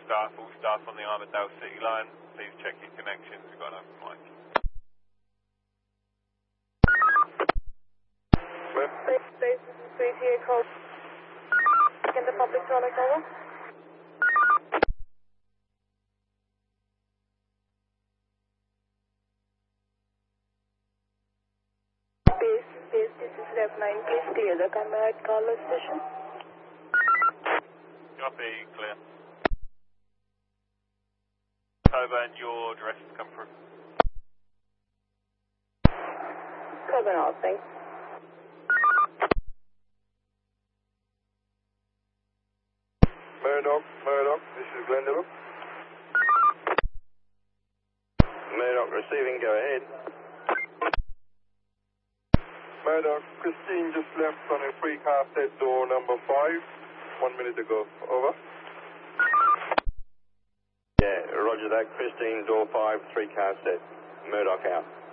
all staff on the Armadale City line. Please check your connections. We've got an open mic. Space 38 call. Can the public traffic over? Space, this is Rep 9. Please clear the camera at Carlos Station. Copy, clear. Coburn, your address has come through. Coburn out, thanks. Murdoch, this is Glendale. Murdoch receiving, go ahead. Murdoch, Christine just left on a three-car set door number 5, 1 minute ago. Over. Yeah, roger that. Christine, door 5, 3-car set. Murdoch out.